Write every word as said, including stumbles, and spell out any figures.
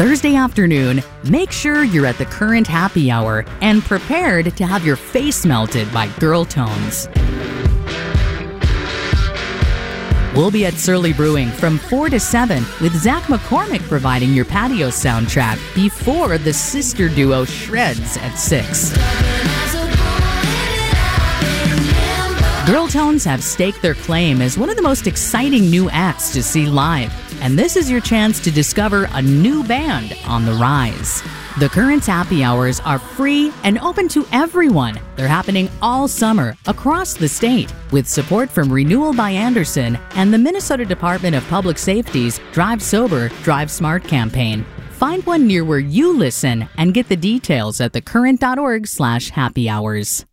Thursday afternoon, make sure you're at the Current Happy Hour and prepared to have your face melted by Girl Tones. We'll be at Surly Brewing from four to seven with Zach McCormick providing your patio soundtrack before the sister duo Shreds at six. Girl Tones have staked their claim as one of the most exciting new acts to see live, and this is your chance to discover a new band on the rise. The Current Happy Hours are free and open to everyone. They're happening all summer across the state with support from Renewal by Anderson and the Minnesota Department of Public Safety's Drive Sober, Drive Smart campaign. Find one near where you listen and get the details at thecurrent dot org slash happy hours.